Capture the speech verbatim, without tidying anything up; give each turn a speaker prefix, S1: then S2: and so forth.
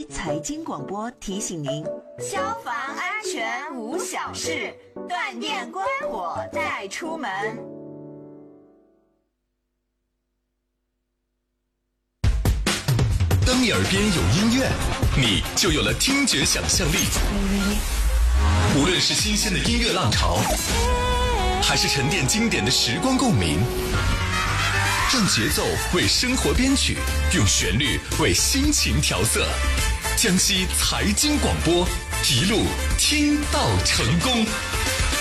S1: 财经广播提醒您：
S2: 消防安全无小事，断电关火再出门。
S3: 当你耳边有音乐，你就有了听觉想象力。无论是新鲜的音乐浪潮，还是沉淀经典的时光共鸣，让节奏为生活编曲，用旋律为心情调色。江西财经广播，一路听到成功。